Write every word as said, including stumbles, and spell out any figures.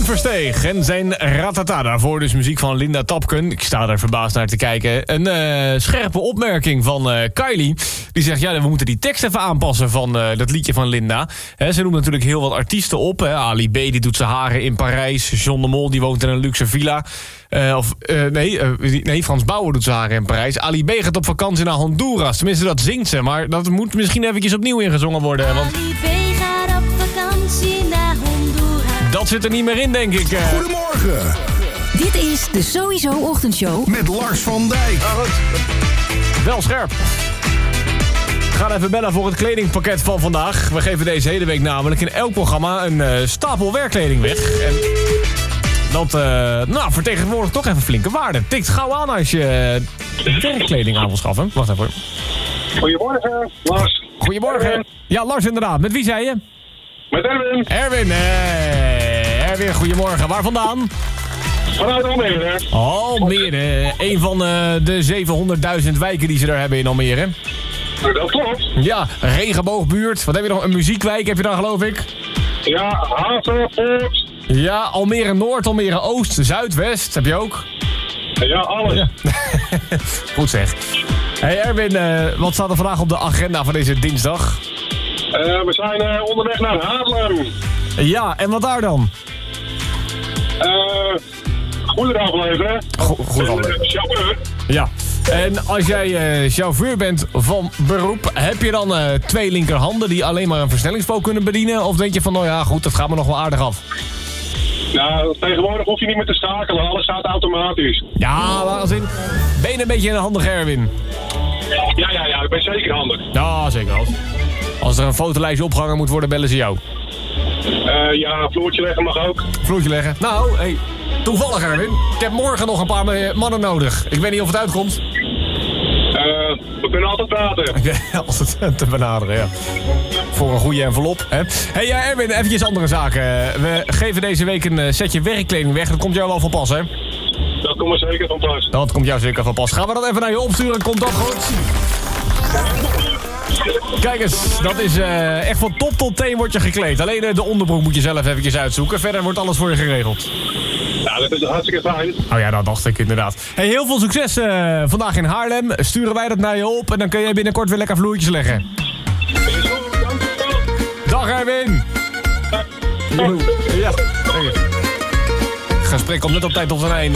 Glenn Versteeg en zijn Ratata. Daarvoor dus muziek van Linda Tapken. Ik sta er verbaasd naar te kijken. Een uh, scherpe opmerking van uh, Kylie. Die zegt, ja, we moeten die tekst even aanpassen van uh, dat liedje van Linda. He, ze noemt natuurlijk heel wat artiesten op. Hè. Ali B, die doet zijn haren in Parijs. John de Mol, die woont in een luxe villa. Uh, of, uh, nee, uh, nee, Frans Bauer doet zijn haren in Parijs. Ali B gaat op vakantie naar Honduras. Tenminste, dat zingt ze. Maar dat moet misschien eventjes opnieuw ingezongen worden. Want Ali B gaat op vakantie naar Honduras. dat zit er niet meer in, denk ik. Uh. Goedemorgen. Dit is de Sowieso Ochtendshow Met Lars van Dijk. Ah, goed. Wel scherp. We gaan even bellen voor het kledingpakket van vandaag. We geven deze hele week namelijk in elk programma een uh, stapel werkkleding weg. En dat uh, nou, vertegenwoordigt toch even flinke waarde. Tikt gauw aan als je uh, werkkleding aan wil schaffen. Wacht even. Goedemorgen, Lars. Goedemorgen. Erwin. Ja, Lars inderdaad. Met wie zei je? Met Erwin. Erwin. Hey. Erwin, goedemorgen. Waar vandaan? Vanuit Almere. Almere. Een van uh, de zevenhonderdduizend wijken die ze daar hebben in Almere. Dat klopt. Ja, regenboogbuurt. Wat heb je nog? Een muziekwijk heb je dan, geloof ik? Ja, Haven, Poort. Ja, Almere Noord, Almere Oost, Zuidwest heb je ook. Ja, alles. Ja. Goed zeg. Hey Erwin, uh, wat staat er vandaag op de agenda van deze dinsdag? Uh, we zijn uh, onderweg naar Haarlem. Ja, en wat daar dan? Uh, goederen afleveren. Go- goed afleveren. Uh, chauffeur. Ja. En als jij uh, chauffeur bent van beroep, heb je dan uh, twee linkerhanden die alleen maar een versnellingspook kunnen bedienen? Of denk je van, nou ja, goed, dat gaat me nog wel aardig af? Nou, tegenwoordig hoef je niet meer te schakelen. Alles gaat automatisch. Ja, maar als in, ben je een beetje een handige Erwin? Ja, ja, ja. Ik ben zeker handig. Ja, zeker als. Als er een fotolijstje opgehangen moet worden, bellen ze jou. Uh, ja, vloertje leggen mag ook. Vloertje leggen. Nou, hey, toevallig Erwin. Ik heb morgen nog een paar mannen nodig. Ik weet niet of het uitkomt. Uh, we kunnen altijd praten. Altijd te benaderen, ja. Voor een goede envelop, hè. Hey, ja, Erwin, eventjes andere zaken. We geven deze week een setje werkkleding weg. Dat komt jou wel van pas, hè? Dat komt er zeker van pas. Dat komt jou zeker van pas. Gaan we dat even naar je opsturen? Komt dat goed? Kijk eens, dat is uh, echt van top tot teen wordt je gekleed. Alleen uh, de onderbroek moet je zelf eventjes uitzoeken. Verder wordt alles voor je geregeld. Ja, dat is hartstikke fijn. Oh ja, dat dacht ik inderdaad. Hey, heel veel succes uh, vandaag in Haarlem. Sturen wij dat naar je op en dan kun je binnenkort weer lekker vloertjes leggen. Is goed, dankjewel. Dag Erwin! Ja, ja. Gesprek komt net op tijd tot een einde.